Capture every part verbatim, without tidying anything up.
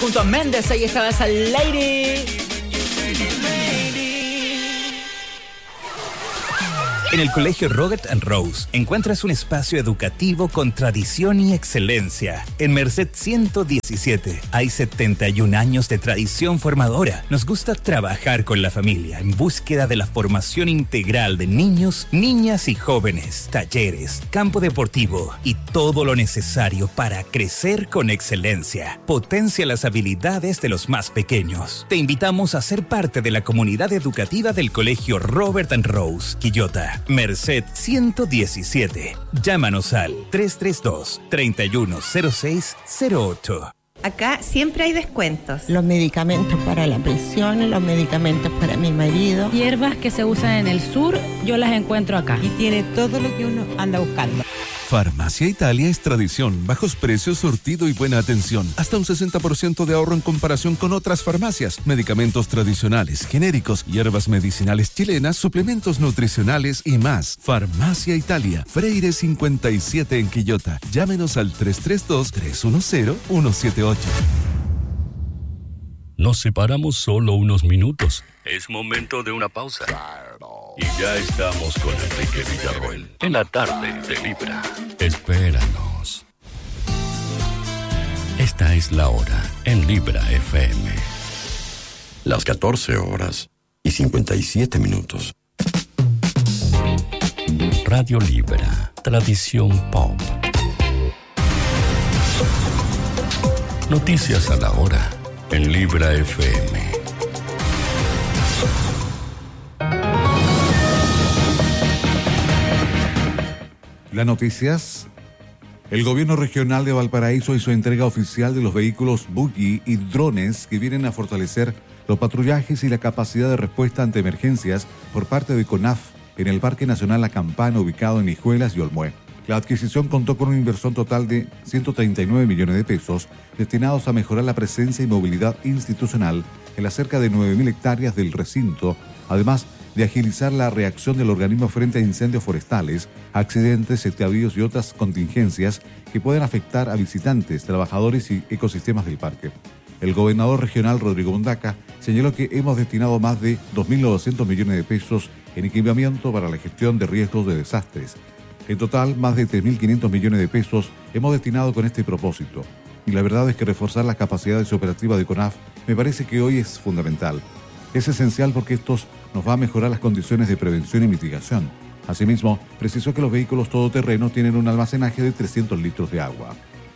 junto a Méndez. Ahí estaba esa Lady. En el Colegio Robert and Rose encuentras un espacio educativo con tradición y excelencia. En Merced ciento diecisiete hay setenta y un años de tradición formadora. Nos gusta trabajar con la familia en búsqueda de la formación integral de niños, niñas y jóvenes, talleres, campo deportivo y todo lo necesario para crecer con excelencia. Potencia las habilidades de los más pequeños. Te invitamos a ser parte de la comunidad educativa del Colegio Robert and Rose, Quillota. Merced ciento diecisiete. Llámanos al tres tres dos, tres uno cero seis cero ocho. Acá siempre hay descuentos. Los medicamentos para la presión, los medicamentos para mi marido. Hierbas que se usan en el sur, yo las encuentro acá. Y tiene todo lo que uno anda buscando. Farmacia Italia es tradición, bajos precios, surtido y buena atención. Hasta un sesenta por ciento de ahorro en comparación con otras farmacias. Medicamentos tradicionales, genéricos, hierbas medicinales chilenas, suplementos nutricionales y más. Farmacia Italia, Freire cincuenta y siete en Quillota. Llámenos al tres tres dos, tres uno cero, uno siete ocho. Nos separamos solo unos minutos. Es momento de una pausa. Y ya estamos con Enrique Villarroel en la tarde de Libra. Espéranos. Esta es la hora en Libra F M. Las catorce horas y cincuenta y siete minutos. Radio Libra, tradición pop. Noticias a la hora en Libra F M. Las noticias. El gobierno regional de Valparaíso hizo entrega oficial de los vehículos buggy y drones que vienen a fortalecer los patrullajes y la capacidad de respuesta ante emergencias por parte de CONAF en el Parque Nacional La Campana, ubicado en Hijuelas y Olmué. La adquisición contó con una inversión total de ciento treinta y nueve millones de pesos destinados a mejorar la presencia y movilidad institucional en las cerca de nueve mil hectáreas del recinto, además de agilizar la reacción del organismo frente a incendios forestales, accidentes, extravíos y otras contingencias que pueden afectar a visitantes, trabajadores y ecosistemas del parque. El gobernador regional Rodrigo Mundaca señaló que hemos destinado más de dos mil novecientos millones de pesos en equipamiento para la gestión de riesgos de desastres. En total, más de tres mil quinientos millones de pesos hemos destinado con este propósito. Y la verdad es que reforzar las capacidades operativas de CONAF me parece que hoy es fundamental. Es esencial porque esto nos va a mejorar las condiciones de prevención y mitigación. Asimismo, precisó que los vehículos todoterrenos tienen un almacenaje de trescientos litros de agua.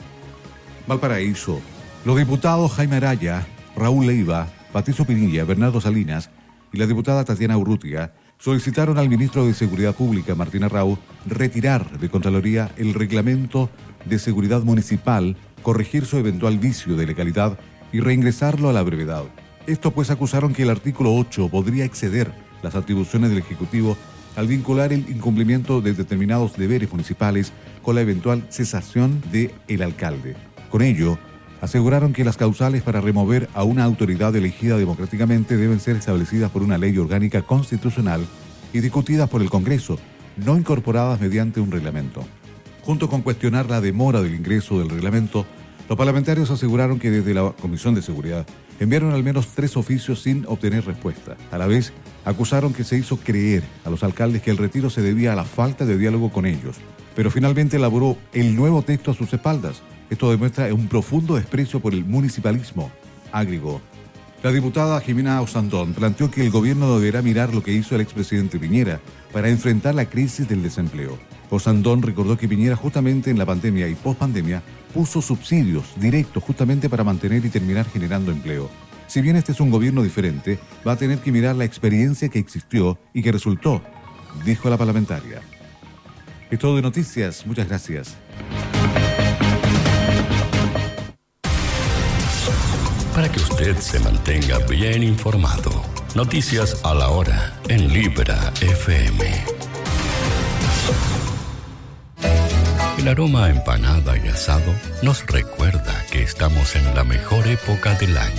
Valparaíso. Los diputados Jaime Araya, Raúl Leiva, Patricio Pinilla, Bernardo Salinas y la diputada Tatiana Urrutia solicitaron al ministro de Seguridad Pública, Martín Arrau, retirar de Contraloría el reglamento de seguridad municipal, corregir su eventual vicio de legalidad y reingresarlo a la brevedad. Esto pues acusaron que el artículo ocho podría exceder las atribuciones del Ejecutivo al vincular el incumplimiento de determinados deberes municipales con la eventual cesación del alcalde. Con ello, aseguraron que las causales para remover a una autoridad elegida democráticamente deben ser establecidas por una ley orgánica constitucional y discutidas por el Congreso, no incorporadas mediante un reglamento. Junto con cuestionar la demora del ingreso del reglamento, los parlamentarios aseguraron que desde la Comisión de Seguridad enviaron al menos tres oficios sin obtener respuesta. A la vez, acusaron que se hizo creer a los alcaldes que el retiro se debía a la falta de diálogo con ellos, pero finalmente elaboró el nuevo texto a sus espaldas. Esto demuestra un profundo desprecio por el municipalismo, agregó. La diputada Jimena Osandón planteó que el gobierno deberá mirar lo que hizo el expresidente Piñera para enfrentar la crisis del desempleo. Osandón recordó que Piñera justamente en la pandemia y pospandemia puso subsidios directos justamente para mantener y terminar generando empleo. Si bien este es un gobierno diferente, va a tener que mirar la experiencia que existió y que resultó, dijo la parlamentaria. Es todo de noticias, muchas gracias. Para que usted se mantenga bien informado, noticias a la hora en Libra F M. El aroma a empanada y asado nos recuerda que estamos en la mejor época del año.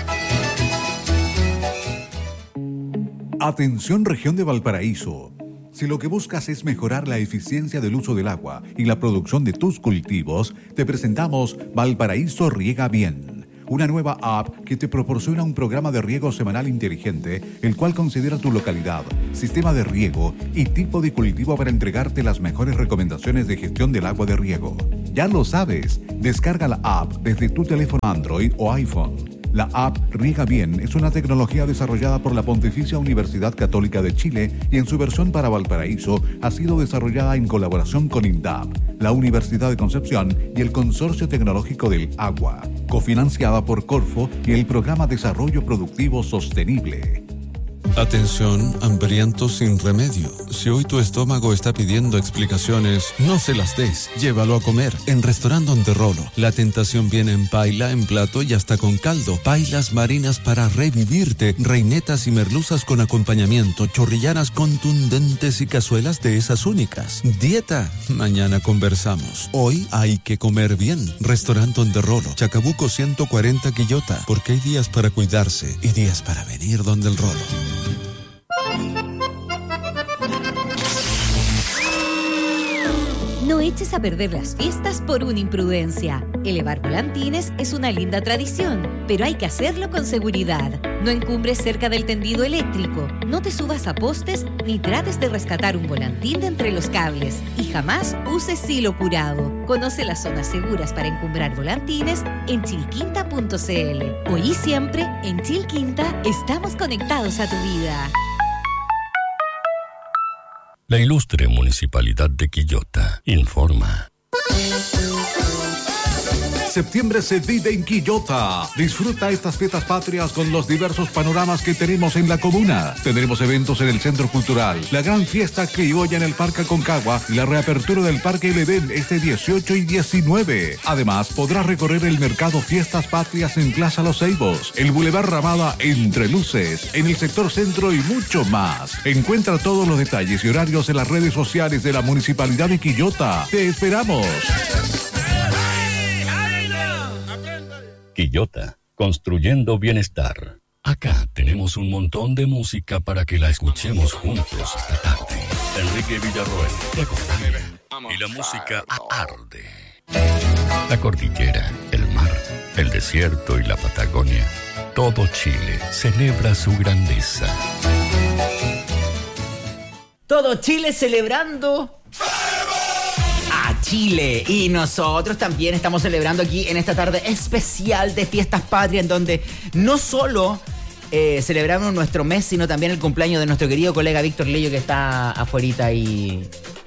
Atención región de Valparaíso. Si lo que buscas es mejorar la eficiencia del uso del agua y la producción de tus cultivos, te presentamos Valparaíso Riega Bien. una nueva app que te proporciona un programa de riego semanal inteligente, el cual considera tu localidad, sistema de riego y tipo de cultivo para entregarte las mejores recomendaciones de gestión del agua de riego. Ya lo sabes, descarga la app desde tu teléfono Android o iPhone. La app Riega Bien es una tecnología desarrollada por la Pontificia Universidad Católica de Chile y en su versión para Valparaíso ha sido desarrollada en colaboración con INDAP, la Universidad de Concepción y el Consorcio Tecnológico del Agua, cofinanciada por Corfo y el Programa Desarrollo Productivo Sostenible. Atención, hambriento sin remedio. Si hoy tu estómago está pidiendo explicaciones, no se las des. Llévalo a comer en Restaurante Donde Rolo. La tentación viene en paila, en plato y hasta con caldo. Pailas marinas para revivirte. Reinetas y merluzas con acompañamiento. Chorrillanas contundentes y cazuelas de esas únicas. Dieta. Mañana conversamos. Hoy hay que comer bien. Restaurante Donde Rolo. Chacabuco ciento cuarenta Quillota. Porque hay días para cuidarse y días para venir donde el Rolo. No eches a perder las fiestas por una imprudencia. Elevar volantines es una linda tradición, pero hay que hacerlo con seguridad. No encumbres cerca del tendido eléctrico, no te subas a postes ni trates de rescatar un volantín de entre los cables y jamás uses silo curado. Conoce las zonas seguras para encumbrar volantines en chilquinta punto c l. Hoy y siempre, en Chilquinta, estamos conectados a tu vida. La ilustre Municipalidad de Quillota informa. Septiembre se vive en Quillota. Disfruta estas fiestas patrias con los diversos panoramas que tenemos en la comuna. Tendremos eventos en el Centro Cultural, la gran fiesta criolla en el Parque Aconcagua y la reapertura del Parque El Edén este dieciocho y diecinueve. Además, podrás recorrer el mercado Fiestas Patrias en Plaza Los Ceibos, el Boulevard Ramada Entre Luces, en el sector centro y mucho más. Encuentra todos los detalles y horarios en las redes sociales de la Municipalidad de Quillota. ¡Te esperamos! Quillota, construyendo bienestar. Acá tenemos un montón de música para que la escuchemos juntos esta tarde. Enrique Villarroel te acompaña y la música arde. La cordillera, el mar, el desierto y la Patagonia. Todo Chile celebra su grandeza. Todo Chile celebrando a Chile. Y nosotros también estamos celebrando aquí en esta tarde especial de Fiestas Patrias, en donde no solo eh, celebramos nuestro mes, sino también el cumpleaños de nuestro querido colega Víctor Lello, que está afuerita ahí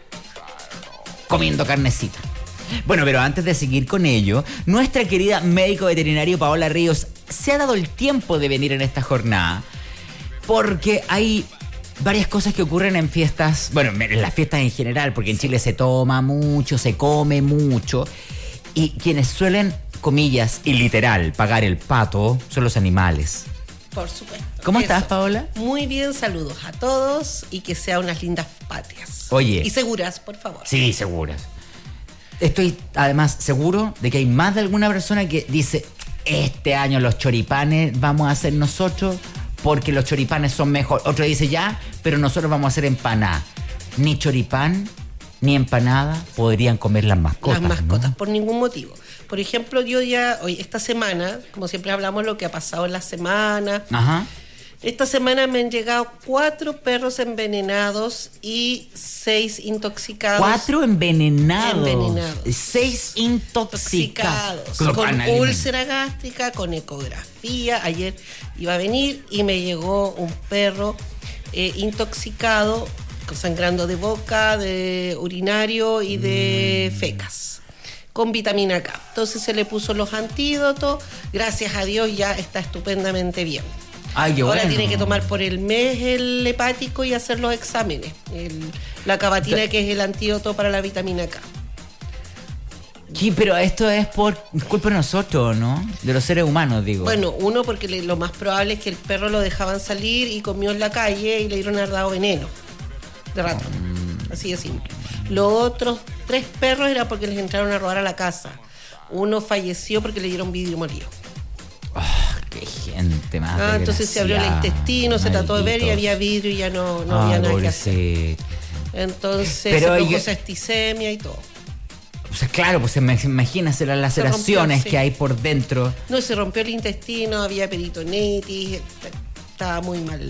comiendo carnecita. Bueno, pero antes de seguir con ello, nuestra querida médico veterinario Paola Ríos se ha dado el tiempo de venir en esta jornada, porque hay varias cosas que ocurren en fiestas, bueno, en las fiestas en general, porque en Chile se toma mucho, se come mucho, y quienes suelen, comillas, y literal, pagar el pato son los animales. Por supuesto. ¿Cómo Eso. estás, Paola? Muy bien, saludos a todos y que sean unas lindas patrias. Oye. Y seguras, por favor. Sí, seguras. Estoy además seguro de que hay más de alguna persona que dice, este año los choripanes vamos a hacer nosotros porque los choripanes son mejor. Otro dice, ya, pero nosotros vamos a hacer empanada. Ni choripán ni empanada podrían comer las mascotas. Las mascotas, ¿no? por ningún motivo. Por ejemplo, yo ya, hoy, esta semana, como siempre hablamos lo que ha pasado en la semana. Ajá. Esta semana me han llegado cuatro perros envenenados y seis intoxicados. Cuatro envenenados. Envenenados. Seis intoxicados. Intoxicados. Con úlcera gástrica, con ecografía. Ayer iba a venir y me llegó un perro eh, intoxicado, sangrando de boca, de urinario y de mm. fecas, con vitamina K. Entonces se le puso los antídotos. Gracias a Dios ya está estupendamente bien. Ay, qué Ahora bueno. tiene que tomar por el mes el hepático y hacer los exámenes. El, la cavatina, que es el antídoto para la vitamina K. Sí, pero esto es por culpa de nosotros, ¿no? De los seres humanos, digo. Bueno, uno, porque le, lo más probable es que el perro lo dejaban salir y comió en la calle y le dieron haber dado veneno de ratón. Mm. Así de simple. Los otros tres perros era porque les entraron a robar a la casa. Uno falleció porque le dieron vidrio molido. Oh, qué gente más. Ah, entonces se abrió el intestino, se trató de ver y había vidrio y ya no, no ah, había nada bolsito. que hacer. Entonces pero se produjo yo... septicemia y todo. O sea, claro, pues imagínese las laceraciones rompió, sí. que hay por dentro. No, se rompió el intestino, había peritonitis, estaba muy mal.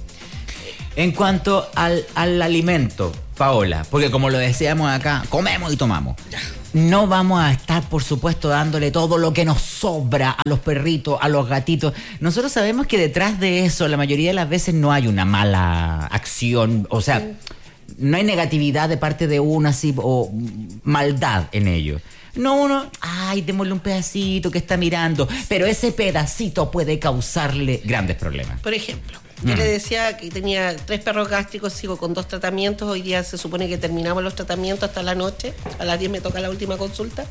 En cuanto al, al alimento, Paola, porque como lo decíamos acá, comemos y tomamos. Ya. No vamos a estar, por supuesto, dándole todo lo que nos sobra a los perritos, a los gatitos. Nosotros sabemos que detrás de eso, la mayoría de las veces no hay una mala acción. O sea, no hay negatividad de parte de uno así o maldad en ello. No, uno, ay, démosle un pedacito que está mirando. Pero ese pedacito puede causarle grandes problemas. Por ejemplo, yo mm. le decía que tenía tres perros gástricos, sigo con dos tratamientos. Hoy día se supone que terminamos los tratamientos hasta la noche. A las diez me toca la última consulta.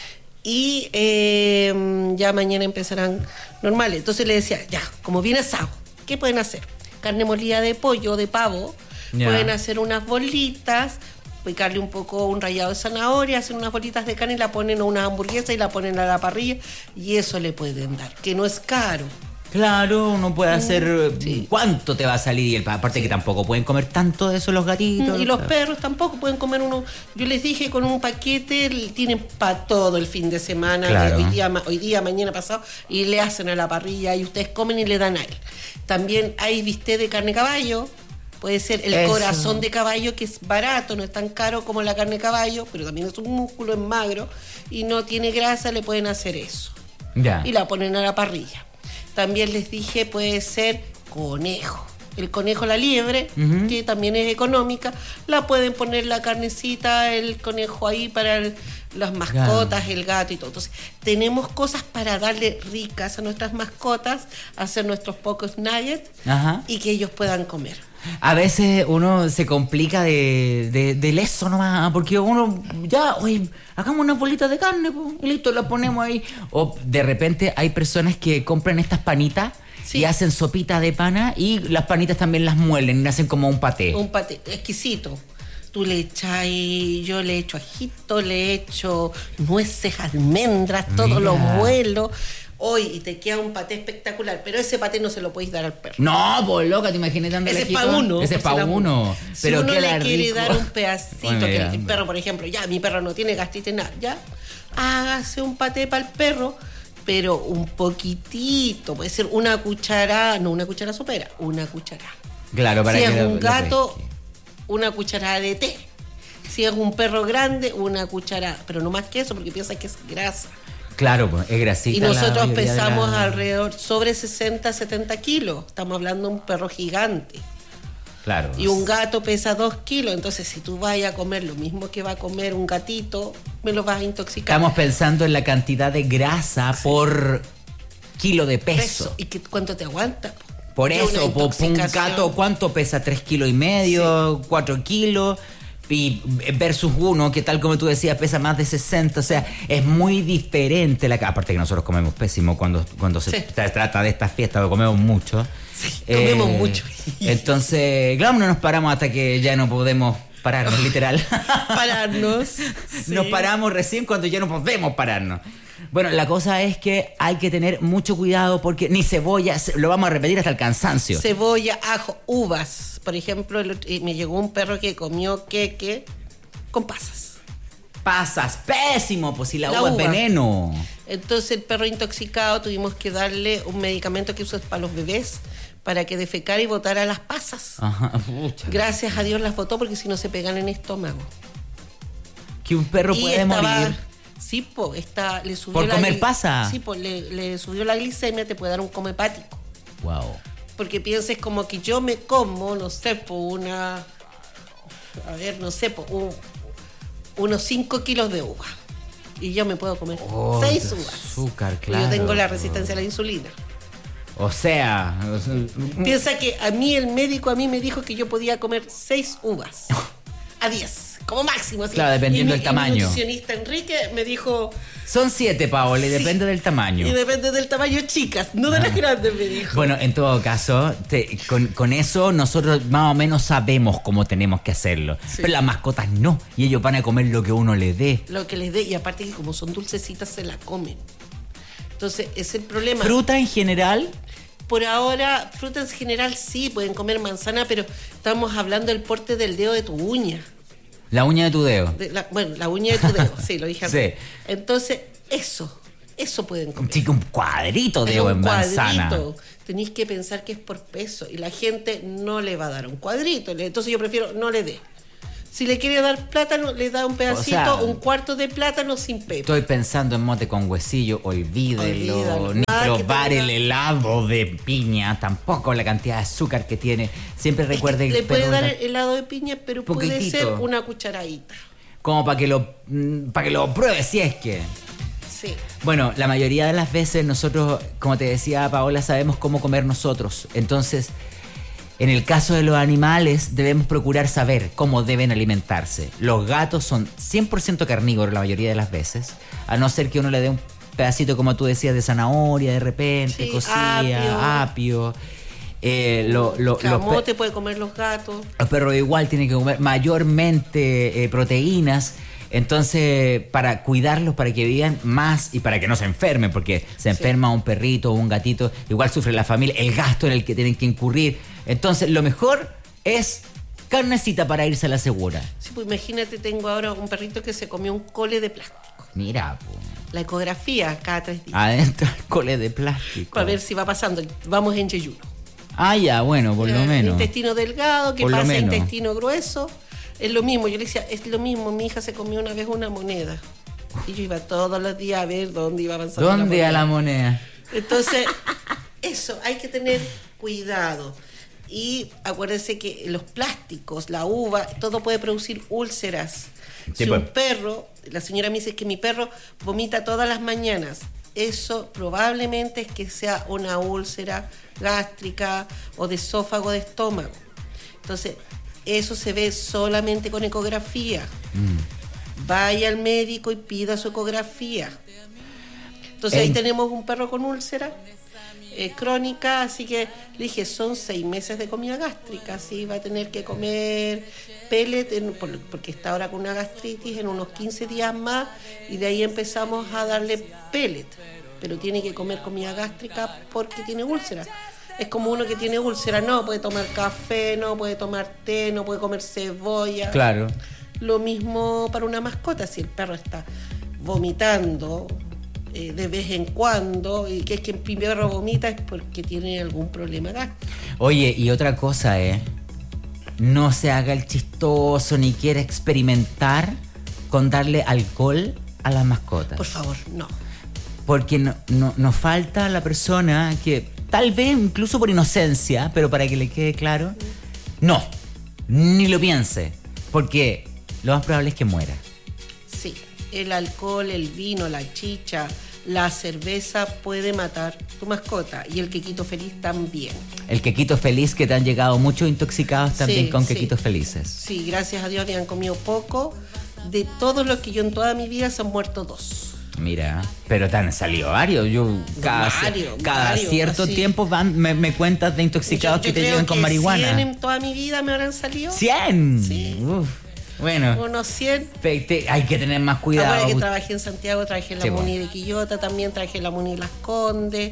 Y eh, ya mañana empezarán normales. Entonces le decía, ya, como viene asado, ¿qué pueden hacer? Carne molida de pollo, de pavo. Ya. Pueden hacer unas bolitas, picarle un poco un rallado de zanahoria, hacer unas bolitas de carne y la ponen a unas hamburguesas y la ponen a la parrilla. Y eso le pueden dar, que no es caro. Claro, uno puede hacer... Sí. ¿Cuánto te va a salir? Y el, aparte sí. que tampoco pueden comer tanto de eso los gatitos. Y los perros tampoco pueden comer uno... Yo les dije, con un paquete tienen para todo el fin de semana, claro. hoy día, hoy día, mañana pasado, y le hacen a la parrilla y ustedes comen y le dan a él. También hay bistec de carne de caballo. Puede ser el Eso. corazón de caballo, que es barato, no es tan caro como la carne de caballo, pero también es un músculo, es magro y no tiene grasa, le pueden hacer eso. Ya. Y la ponen a la parrilla. También les dije, puede ser conejo. El conejo, la liebre, uh-huh. que también es económica, la pueden poner la carnecita, el conejo ahí para el, las mascotas, yeah. el gato y todo. Entonces, tenemos cosas para darle ricas a nuestras mascotas, hacer nuestros pocos nuggets uh-huh. y que ellos puedan comer. A veces uno se complica de, de, de leso nomás, porque uno ya, oye, hagamos unas bolitas de carne, pues, y listo, las ponemos ahí. O de repente hay personas que compran estas panitas sí. y hacen sopita de pana y las panitas también las muelen y hacen como un paté. Un paté exquisito. Tú le echas y yo le echo ajito, le echo nueces, almendras, todo Mira. lo muelo. Hoy y te queda un paté espectacular, pero ese paté no se lo podéis dar al perro. No, pues loca, te imaginas dándole Ese es para uno. Ese es para uno. Si pero uno le quiere rico. dar un pedacito, bueno, que el perro, por ejemplo, ya, mi perro no tiene gastritis, nada, ya, hágase un paté para el perro, pero un poquitito, puede ser una cuchara, no una cuchara sopera, una cuchara. Claro, para si que es lo, un lo gato, pesque. Una cucharada de té. Si es un perro grande, una cucharada, pero no más que eso, porque piensa que es grasa. Claro, pues es grasita. Y nosotros pesamos la... alrededor sobre sesenta, setenta kilos. Estamos hablando de un perro gigante. Claro. Y un gato pesa dos kilos. Entonces, si tú vas a comer lo mismo que va a comer un gatito, me lo vas a intoxicar. Estamos pensando en la cantidad de grasa sí. por kilo de peso. peso. ¿Y qué, cuánto te aguanta? Por eso, por un gato, ¿cuánto pesa? ¿Tres kilos y medio? Sí. ¿Cuatro kilos? Y versus uno que, tal como tú decías, pesa más de sesenta. O sea, es muy diferente la... Aparte que nosotros comemos pésimo cuando, cuando se sí. trata de estas fiestas, lo comemos mucho. Sí, comemos eh, mucho. Entonces, claro, no nos paramos hasta que ya no podemos pararnos, literal. Pararnos. Sí. Nos paramos recién cuando ya no podemos pararnos. Bueno, la cosa es que hay que tener mucho cuidado porque ni cebolla, lo vamos a repetir hasta el cansancio. Cebolla, ajo, uvas. Por ejemplo, me llegó un perro que comió queque con pasas. Pasas, pésimo, pues si la, la uva, uva es veneno. Entonces el perro intoxicado tuvimos que darle un medicamento que usas para los bebés para que defecara y botara las pasas. Ajá. Gracias a Dios las botó porque si no se pegan en el estómago. Que un perro y puede estaba, morir. Sí, po, está, le subió ¿Por la comer pasa? Sí, po, le, le subió la glicemia, te puede dar un coma hepático. Wow. Porque pienses como que yo me como, no sé, por una... A ver, no sé, por un, unos cinco kilos de uva. Y yo me puedo comer oh, seis uvas. Azúcar, claro. Yo tengo la resistencia a la insulina. O sea... Piensa que a mí el médico a mí me dijo que yo podía comer seis uvas. A diez. Como máximo, así. Claro, dependiendo mi, del tamaño. Mi nutricionista Enrique me dijo... Son siete, Paola, y sí. depende del tamaño. Y depende del tamaño, chicas, no de ah. las grandes, me dijo. Bueno, en todo caso, te, con, con eso nosotros más o menos sabemos cómo tenemos que hacerlo. Sí. Pero las mascotas no, y ellos van a comer lo que uno les dé. Lo que les dé, y aparte que como son dulcecitas, se la comen. Entonces, es el problema. ¿Fruta en general? Por ahora, fruta en general sí, pueden comer manzana, pero estamos hablando del porte del dedo de tu uña. La uña de tu dedo. De la, bueno, la uña de tu dedo, sí, lo dije antes. Sí. Entonces, eso, eso pueden comer. Sí, un cuadrito de dedo en manzana. Tenéis que pensar que es por peso y la gente no le va a dar un cuadrito. Entonces yo prefiero no le dé. Si le quiere dar plátano, le da un pedacito, o sea, un cuarto de plátano sin pepa. Estoy pensando en mote con huesillo, olvídelo. Olvídalo. Ni Nada que probar tenga- el helado de piña, tampoco la cantidad de azúcar que tiene. Siempre recuerde Es que que le puede pero dar la- helado de piña, pero puede Poquitito. ser una cucharadita. como para que lo mm, para que lo pruebe si es que. Sí. Bueno, la mayoría de las veces nosotros, como te decía Paola, sabemos cómo comer nosotros. Entonces, en el caso de los animales, debemos procurar saber cómo deben alimentarse. Los gatos son cien por ciento carnívoros la mayoría de las veces, a no ser que uno le dé un pedacito, como tú decías, de zanahoria de repente, Sí, cocida, apio. apio. Eh, lo- lo- los, pe- Camote puede comer los gatos. los perros igual tienen que comer mayormente eh, proteínas. Entonces, para cuidarlos, para que vivan más y para que no se enfermen, porque se enferma un perrito o un gatito, igual sufre la familia, el gasto en el que tienen que incurrir. Entonces, lo mejor es carnecita para irse a la segura. Sí, pues imagínate, tengo ahora un perrito que se comió un cole de plástico. Mira, po, La ecografía cada tres días. adentro el cole de plástico. Para ver si va pasando. Vamos en yeyuno. Ah, ya, bueno, por lo El menos. intestino delgado, que Por lo pasa menos. intestino grueso. Es lo mismo. Yo le decía, es lo mismo. Mi hija se comió una vez una moneda. Y yo iba todos los días a ver dónde iba avanzando. ¿Dónde a la moneda? Entonces, eso, hay que tener cuidado. Y acuérdense que los plásticos, la uva, todo puede producir úlceras. Sí, si pues. un perro, la señora me dice que mi perro vomita todas las mañanas, eso probablemente es que sea una úlcera gástrica o de esófago de estómago. Entonces, eso se ve solamente con ecografía. Vaya al médico y pida su ecografía. Entonces, ahí En- tenemos un perro con úlcera eh, crónica, así que le dije, son seis meses de comida gástrica, así va a tener que comer pellet, en- por- porque está ahora con una gastritis, en unos quince días más, y de ahí empezamos a darle pellet, pero tiene que comer comida gástrica porque tiene úlcera. Es como uno que tiene úlcera, no puede tomar café, no puede tomar té, no puede comer cebolla. Claro. Lo mismo para una mascota, si el perro está vomitando eh, de vez en cuando, y que es que el perro vomita es porque tiene algún problema gástrico. Oye, y otra cosa, ¿eh? No se haga el chistoso ni quiera experimentar con darle alcohol a las mascotas. Por favor, no. Porque no, no- nos falta la persona que, tal vez incluso por inocencia, pero para que le quede claro, no, ni lo piense, porque lo más probable es que muera. Sí, el alcohol, el vino, la chicha, la cerveza puede matar tu mascota, y el quequito feliz también. El quequito feliz, que te han llegado muchos intoxicados también Sí, con sí. quequitos felices. Sí, gracias a Dios habían comido poco. De todos los que yo en toda mi vida se han muerto dos. Mira, pero te han salido varios. Yo cada, Varios, cada varios, cierto así. tiempo van, me, me cuentas de intoxicados Yo- que yo te creo llegan con que marihuana. cien en toda mi vida me habrán salido. ¿Cien? Sí. Uf, bueno, Unos cien. pe- te- hay que tener más cuidado. Ahora que trabajé en Santiago, trabajé en la Sí, Muni bueno. de Quillota, también trabajé en la Muni de Las Condes.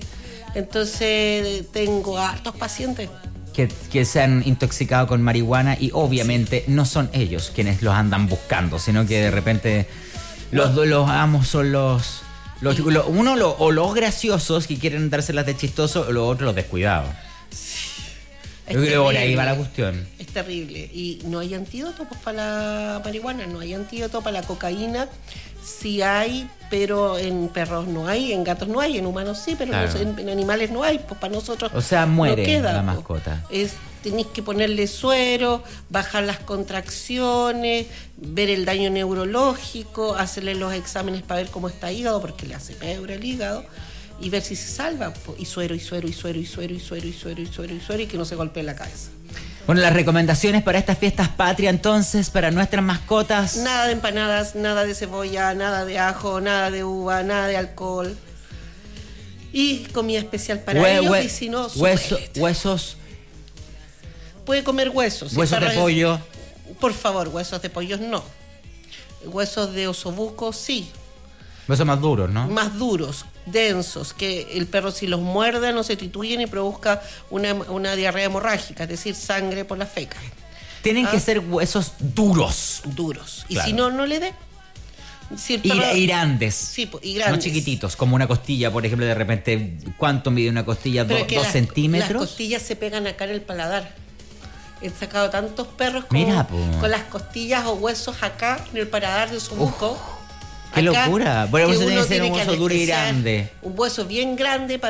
Entonces tengo hartos pacientes. Que, que se han intoxicado con marihuana y obviamente no son ellos quienes los andan buscando, sino que de repente los, los amos son los... los lo- uno lo- o los graciosos que quieren dárselas de chistoso, o los otros los descuidados. Es Yo creo que por ahí terrible. va la cuestión. Es terrible. Y no hay antídoto pues, para la marihuana, no hay antídoto para la cocaína. Sí hay, pero en perros no hay, en gatos no hay, en humanos sí, pero Claro. no- en, en animales no hay. Pues para nosotros O sea, muere no queda, la pues. mascota. Es, tenéis que ponerle suero, bajar las contracciones, ver el daño neurológico, hacerle los exámenes para ver cómo está el hígado, porque le hace peor el hígado, y ver si se salva. po. Y suero, y suero, y suero, y suero, y suero, y suero, y suero, y suero, y que no se golpee la cabeza. Bueno, las recomendaciones para estas fiestas patria entonces, para nuestras mascotas. Nada de empanadas, nada de cebolla, nada de ajo, nada de uva, nada de alcohol. Y comida especial para Hue- ellos, hue- y si no, su hueso- pellet. huesos, Puede comer huesos. si huesos el de perro es- pollo. Por favor, huesos de pollo no. Huesos de osobuco sí. Huesos más duros, ¿no? Más duros, densos, que el perro si los muerde no se tituyen y produzca una, una diarrea hemorrágica, es decir, sangre por la feca. Tienen ¿Ah? que ser huesos duros. Duros. Y Claro. si no, no le dé. Si el Y, perro- y grandes. Sí, po, y No grandes. chiquititos, como una costilla, por ejemplo, de repente, ¿cuánto mide una costilla? Pero Do- es que ¿Dos las- centímetros? Las costillas se pegan acá en el paladar. He sacado tantos perros con, Mira, po. con las costillas o huesos acá en el paladar de su musgo. ¡Qué locura! Bueno, que eso tiene uno que ser un tiene hueso duro y anestesiar grande. Un hueso bien grande para